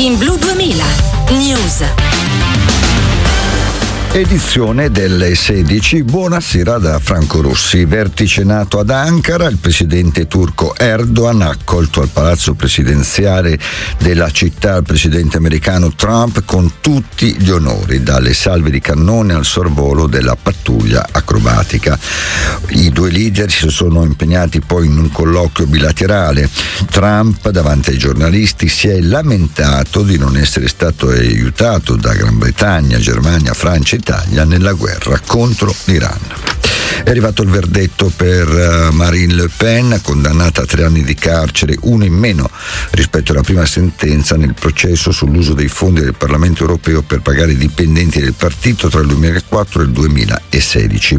In Blu 2000 News. Edizione delle 16. Buonasera da Franco Rossi. Vertice NATO ad Ankara. Il presidente turco Erdogan ha accolto al palazzo presidenziale della città il presidente americano Trump con tutti gli onori, dalle salve di cannone al sorvolo della pattuglia acrobatica. I due leader si sono impegnati poi in un colloquio bilaterale. Trump, davanti ai giornalisti, si è lamentato di non essere stato aiutato da Gran Bretagna, Germania, Francia e Italia nella guerra contro l'Iran. È arrivato il verdetto per Marine Le Pen, condannata a 3 anni di carcere, uno in meno rispetto alla prima sentenza nel processo sull'uso dei fondi del Parlamento europeo per pagare i dipendenti del partito tra il 2004 e il 2016.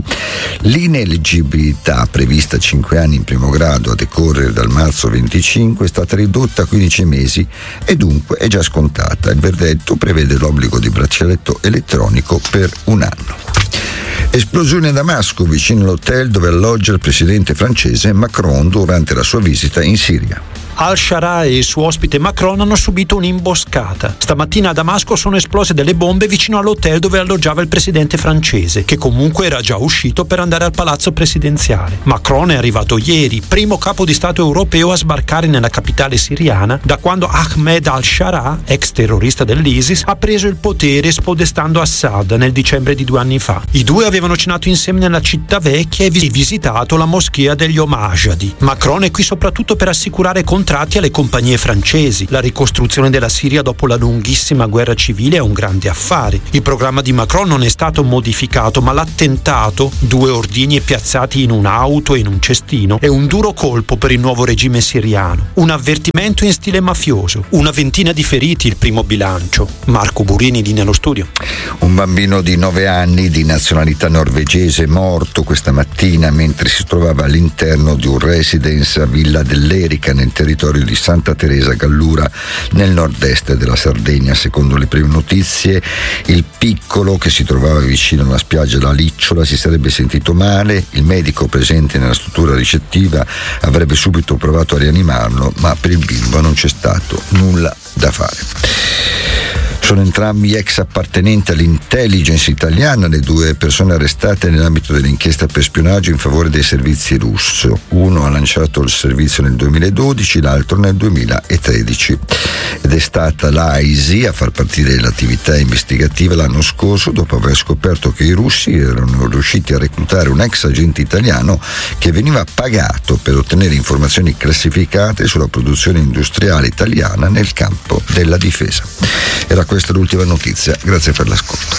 L'ineleggibilità, prevista 5 anni in primo grado a decorrere dal marzo 25, è stata ridotta a 15 mesi e dunque è già scontata. Il verdetto prevede l'obbligo di braccialetto elettronico per un anno. Esplosione a Damasco, vicino all'hotel dove alloggia il presidente francese Macron durante la sua visita in Siria. Al-Sharaa e il suo ospite Macron hanno subito un'imboscata. Stamattina a Damasco sono esplose delle bombe vicino all'hotel dove alloggiava il presidente francese, che comunque era già uscito per andare al palazzo presidenziale. Macron è arrivato ieri, primo capo di Stato europeo a sbarcare nella capitale siriana da quando Ahmed al-Sharaa, ex terrorista dell'ISIS, ha preso il potere spodestando Assad nel dicembre di 2 anni fa. I due avevano cenato insieme nella città vecchia e visitato la moschea degli Omajadi. Macron è qui soprattutto per assicurare contratti alle compagnie francesi. La ricostruzione della Siria dopo la lunghissima guerra civile è un grande affare. Il programma di Macron non è stato modificato, ma l'attentato, 2 ordigni piazzati in un'auto e in un cestino, è un duro colpo per il nuovo regime siriano. Un avvertimento in stile mafioso. 20 di feriti, il primo bilancio. Marco Burini lì nello studio. Un bambino di 9 anni di nazionalità norvegese morto questa mattina mentre si trovava all'interno di un residence a Villa dell'Erica nel territorio di Santa Teresa Gallura nel nord-est della Sardegna. Secondo le prime notizie, il piccolo, che si trovava vicino alla spiaggia La Licciola, si sarebbe sentito male. Il medico presente nella struttura ricettiva avrebbe subito provato a rianimarlo, ma per il bimbo non c'è stato nulla da fare. Sono entrambi ex appartenenti all'intelligence italiana le 2 persone arrestate nell'ambito dell'inchiesta per spionaggio in favore dei servizi russi. Uno ha lanciato il servizio nel 2012, l'altro nel 2013. Ed è stata l'AISI a far partire l'attività investigativa l'anno scorso dopo aver scoperto che i russi erano riusciti a reclutare un ex agente italiano che veniva pagato per ottenere informazioni classificate sulla produzione industriale italiana nel campo della difesa. Era questa l'ultima notizia, grazie per l'ascolto.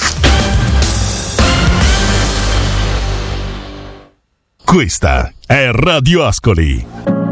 Questa è Radio Ascoli.